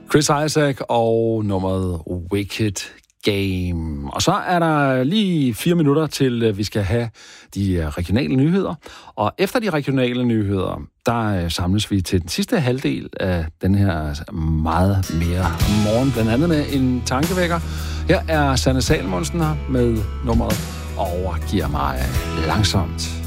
Chris Isaak og nummeret Wicked Game. Og så er der lige 4 minutter til, vi skal have de regionale nyheder. Og efter de regionale nyheder, der samles vi til den sidste halvdel af den her meget mere morgen, blandt andet med en tankevækker. Her er Sanne Salomonsen her med nummeret Overgiver mig langsomt.